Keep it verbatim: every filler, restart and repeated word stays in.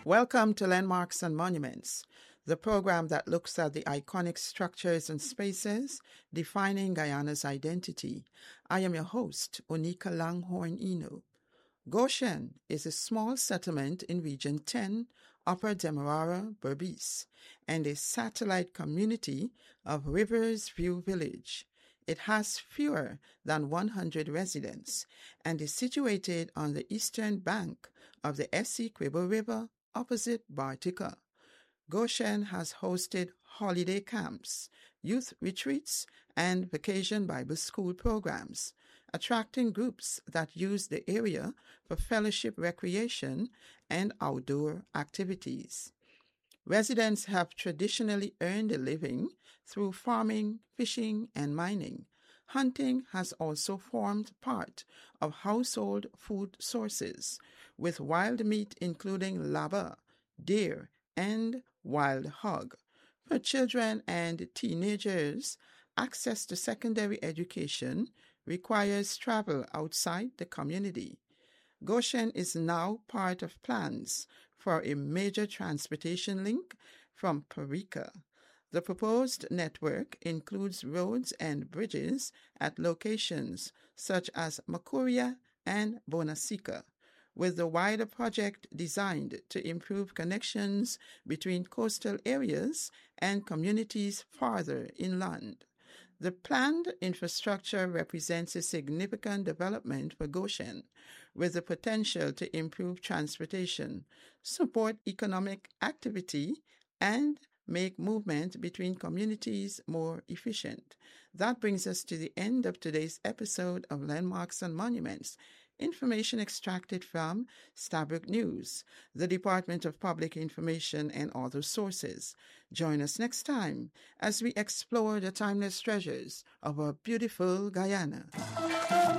Welcome to Landmarks and Monuments, the program that looks at the iconic structures and spaces defining Guyana's identity. I am your host, Onika Langhorne Eno. Goshen is a small settlement in Region ten, Upper Demerara, Berbice, and a satellite community of Rivers View Village. It has fewer than one hundred residents and is situated on the eastern bank of the Essequibo River opposite Bartica. Goshen has hosted holiday camps, youth retreats, and vacation Bible school programs, attracting groups that use the area for fellowship recreation and outdoor activities. Residents have traditionally earned a living through farming, fishing, and mining. Hunting has also formed part of household food sources, with wild meat including lava, deer, and wild hog. For children and teenagers, access to secondary education requires travel outside the community. Goshen is now part of plans for a major transportation link from Parika. The proposed network includes roads and bridges at locations such as Makuria and Bonasika, with the wider project designed to improve connections between coastal areas and communities farther inland. The planned infrastructure represents a significant development for Goshen, with the potential to improve transportation, support economic activity, and make movement between communities more efficient. That brings us to the end of today's episode of Landmarks and Monuments. Information extracted from Stabroek News, the Department of Public Information, and other sources. Join us next time as we explore the timeless treasures of our beautiful Guyana.